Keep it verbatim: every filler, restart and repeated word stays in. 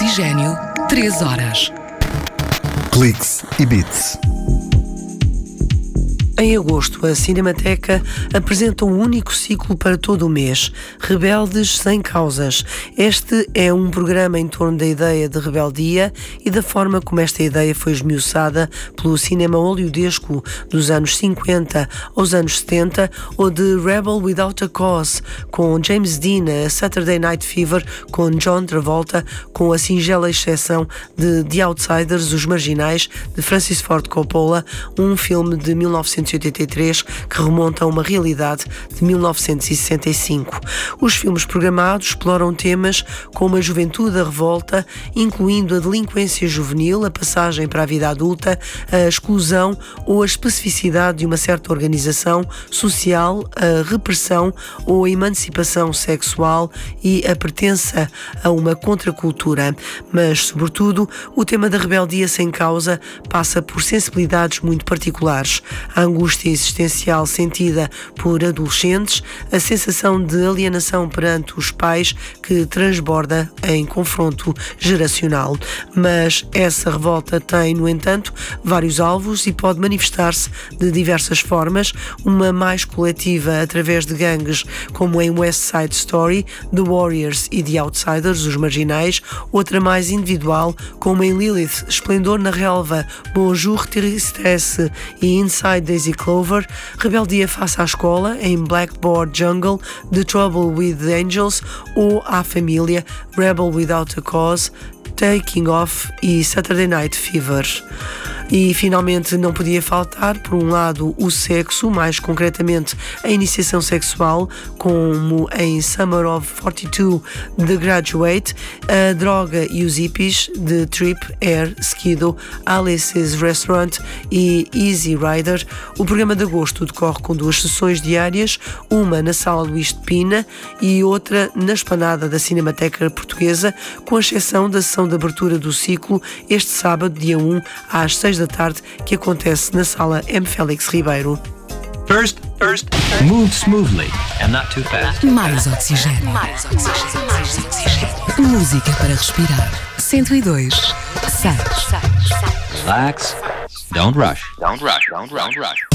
Oxigênio, três horas. Cliques e Beats. Em agosto, a Cinemateca apresenta um único ciclo para todo o mês, Rebeldes Sem Causas. Este é um programa em torno da ideia de rebeldia e da forma como esta ideia foi esmiuçada pelo cinema hollywoodesco dos anos cinquenta aos anos setenta, ou de Rebel Without a Cause, com James Dean, a Saturday Night Fever, com John Travolta, com a singela exceção de The Outsiders, Os Marginais, de Francis Ford Coppola, um filme de mil novecentos e oitenta e três que remonta a uma realidade de mil novecentos e sessenta e cinco. Os filmes programados exploram temas como a juventude, a revolta, incluindo a delinquência juvenil, a passagem para a vida adulta, a exclusão ou a especificidade de uma certa organização social, a repressão ou a emancipação sexual e a pertença a uma contracultura. Mas, sobretudo, o tema da rebeldia sem causa passa por sensibilidades muito particulares. A angústia existencial sentida por adolescentes, a sensação de alienação perante os pais que transborda em confronto geracional. Mas essa revolta tem, no entanto, vários alvos e pode manifestar-se de diversas formas, uma mais coletiva através de gangues, como em West Side Story, The Warriors e The Outsiders, Os Marginais, outra mais individual, como em Lilith, Esplendor na Relva, Bonjour Tristesse e Inside Daisy Clover, rebeldia face à escola, em Blackboard Jungle, The Trouble with the Angels, ou à família, Rebel Without a Cause, Taking Off e Saturday Night Fever. E finalmente não podia faltar, por um lado, o sexo, mais concretamente a iniciação sexual, como em Summer of quarenta e dois, The Graduate, a droga e os hippies, de Trip, Air, Skido, Alice's Restaurant e Easy Rider. O programa de agosto decorre com duas sessões diárias, uma na Sala Luís de Pina e outra na Esplanada da Cinemateca Portuguesa, com exceção da sessão de abertura do ciclo, este sábado, dia um, às seis da tarde, que acontece na Sala M. Félix Ribeiro. First, first, move smoothly and not too fast. Mais oxigênio. Mais oxigênio. Mais oxigênio. Música para respirar. cento e dois, seis. Relax. Don't rush. Don't rush. Don't rush. Don't rush.